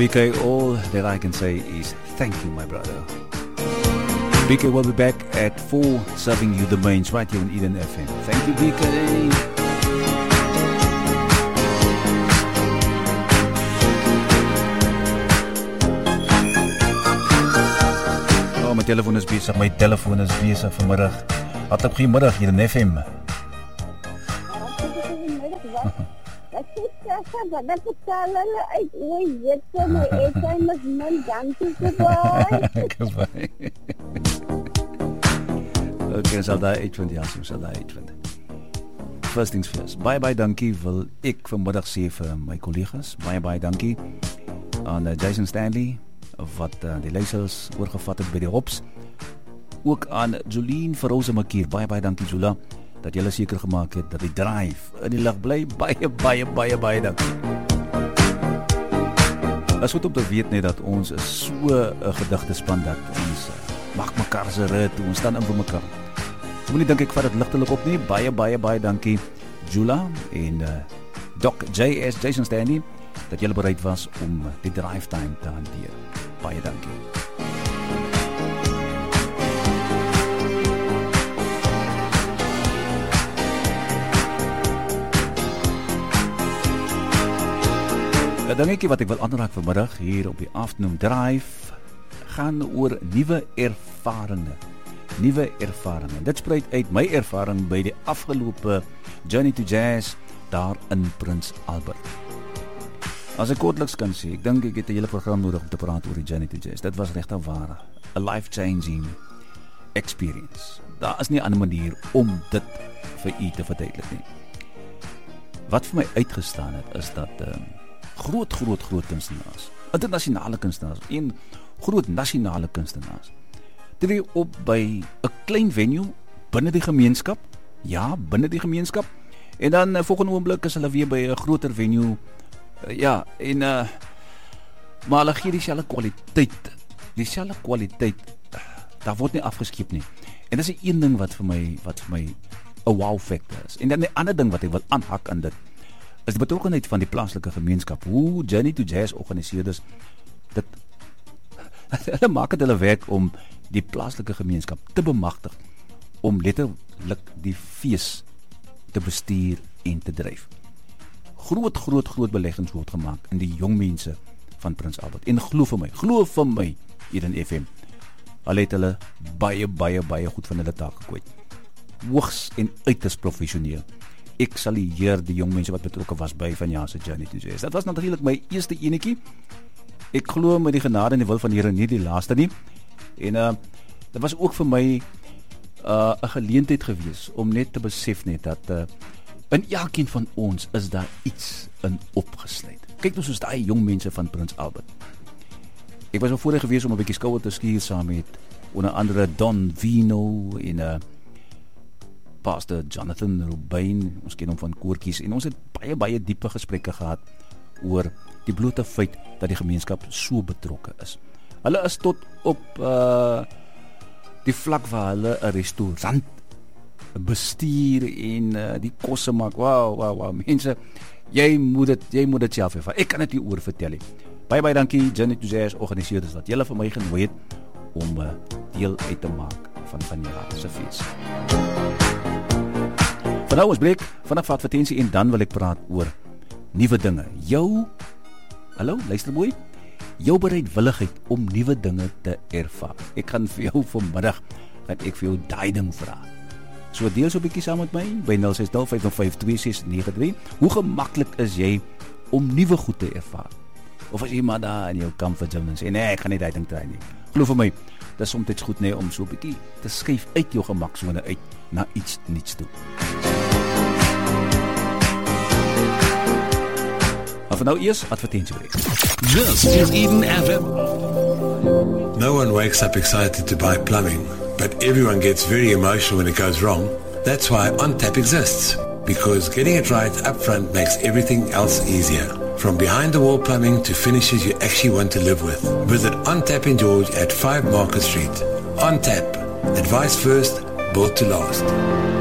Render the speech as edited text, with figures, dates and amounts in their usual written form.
BK, all that I can say is thank you, my brother. BK will be back at 4, serving you the mains right here on Eden FM. Thank you, BK. Oh, my telefoon is bezig. My telefoon is bezig vanmiddag. Hartelijk goeiemiddag hier in FM. Okay, sal daai uitvind, ja, so sal daai uitvind. First things first. Baie dankie wil ek vanmiddag sê vir my kollegas. Baie dankie aan Jason Stanley wat die leisers oorgevat het by die Hops. Ook aan Jolien Verose Makier. Baie dankie Jula dat julle seker gemaak het dat die drive in die lig bly. Baie dankie. As goed om te weet net dat ons so 'n gedigtespan dat ons mag mekaar se rit, ons staan in vir mekaar. Moenie dink ek vat dit ligtelik op nie. Baie dankie Jula en Doc JS Jason Stanley dat julle bereid was om die drive time te hanteer. Baie dankie. Dingetjie wat ek wil aanraak vanmiddag hier op die Afternoon Drive gaan oor nuwe ervarings. Dit spruit uit my ervaring by die afgelope Journey to Jazz daar in Prins Albert. As ek kortliks kan sê, ek dink ek het 'n hele program nodig om te praat oor die Journey to Jazz. Dit was regtig waar 'n life-changing experience. Daar is nie 'n ander manier om dit vir u te verduidelik nie. Wat vir my uitgestaan het is dat groot kunstenaars, internasionale kunstenaars en groot nasionale kunstenaars tree op by 'n klein venue binne die gemeenskap. Ja, binne die gemeenskap. En dan volgende oomblik is hulle weer by 'n groter venue. Maar hulle gee dieselfde kwaliteit. Daar word nie afgeskeep nie. En dis 'n een ding wat vir my 'n wow factor is. En dan 'n ander ding wat ek wil aanhak aan dit is die betrokkenheid van die plaaslike gemeenskap. Hoe Journey to Jazz organiseerders dit hulle maak dit hulle werk om die plaaslike gemeenskap te bemagtig om letterlik die fees te bestuur en te dryf. Groot beleggings word gemaak in die jong mense van Prins Albert. En glo vir my hier in FM. Hulle het hulle baie goed van hulle taak gekwyt. Hoogs en uiters professioneel. Ek salieer die jong mense wat betrokke was by vanjaar se Journey to Jazz. Dit was natuurlik my eerste enetjie. Ek glo met die genade en die wil van die Here nie die laaste nie. En dit was ook vir my 'n geleentheid gewees om net te besef net dat in elkeen van ons is daar iets in opgesluit. Kyk nou soos daai jong mense van Prins Albert. Ek was al voorheen gewees om 'n bietjie skouer te skuur saam met onder andere Don Vino en Pastor Jonathan Rubin, ons ken hom van koortjies, en ons het baie diepe gesprekke gehad oor die blote feit dat die gemeenskap so betrokke is. Hulle is tot op die vlak waar hulle 'n restaurant bestuur en die kosse maak. Wow, mense, jy moet dit self ervaar. Ek kan dit nie oor vertel nie. Baie dankie Journey to Jazz organiseerders dat julle vir my genooi het om deel uit te maak van vanjaar se fees. Vanaf ons breek, vanaf advertensie en dan wil ek praat oor nuwe dinge. Hallo, luister mooi. Jou bereidwilligheid om nuwe dinge te ervaar. Ek gaan vir jou vanmiddag daai ding vra. So deel so 'n bietjie saam met my by 0605052693. Hoe gemaklik is jy om nuwe goed te ervaar? Of as jy maar daar in jou comfort zone sê, nee, ek gaan nie daai ding try nie. Glo vir my, dit is soms goed om so 'n bietjie te skuif uit jou gemaksone uit na iets nuuts toe. Maar nou eers advertentiebreek. This is Eden FM. No one wakes up excited to buy plumbing, but everyone gets very emotional when it goes wrong. That's why OnTap exists, because getting it right up front makes everything else easier. From behind-the-wall plumbing to finishes you actually want to live with. Visit OnTap in George at 5 Market Street. OnTap. Advice first, built to last.